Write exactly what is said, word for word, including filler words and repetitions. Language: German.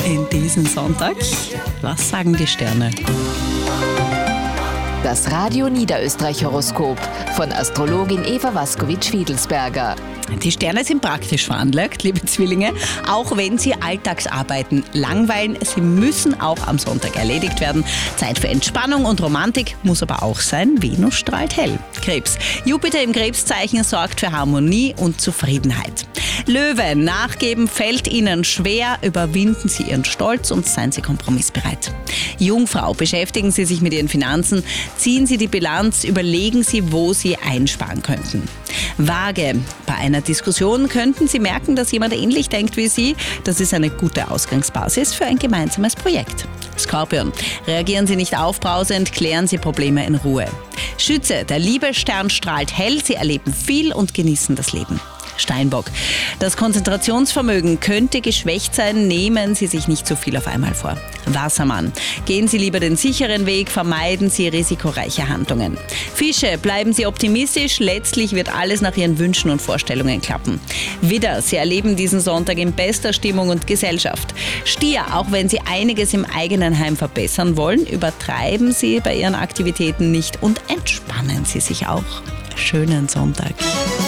in diesen Sonntag? Was sagen die Sterne? Das Radio Niederösterreich Horoskop von Astrologin Eva Waskowitsch-Fiedelsberger. Die Sterne sind praktisch veranlagt, liebe Zwillinge, auch wenn sie Alltagsarbeiten langweilen. Sie müssen auch am Sonntag erledigt werden. Zeit für Entspannung und Romantik muss aber auch sein. Venus strahlt hell. Krebs. Jupiter im Krebszeichen sorgt für Harmonie und Zufriedenheit. Löwe. Nachgeben fällt Ihnen schwer. Überwinden Sie Ihren Stolz und seien Sie kompromissbereit. Jungfrau. Beschäftigen Sie sich mit Ihren Finanzen. Ziehen Sie die Bilanz. Überlegen Sie, wo Sie einsparen könnten. Waage. Bei einer Diskussion könnten Sie merken, dass jemand ähnlich denkt wie Sie. Das ist eine gute Ausgangsbasis für ein gemeinsames Projekt. Skorpion. Reagieren Sie nicht aufbrausend, klären Sie Probleme in Ruhe. Schütze. Der Liebesstern strahlt hell. Sie erleben viel und genießen das Leben. Steinbock. Das Konzentrationsvermögen könnte geschwächt sein, nehmen Sie sich nicht zu viel auf einmal vor. Wassermann. Gehen Sie lieber den sicheren Weg, vermeiden Sie risikoreiche Handlungen. Fische. Bleiben Sie optimistisch, letztlich wird alles nach Ihren Wünschen und Vorstellungen klappen. Widder. Sie erleben diesen Sonntag in bester Stimmung und Gesellschaft. Stier. Auch wenn Sie einiges im eigenen Heim verbessern wollen, übertreiben Sie bei Ihren Aktivitäten nicht und entspannen Sie sich auch. Schönen Sonntag.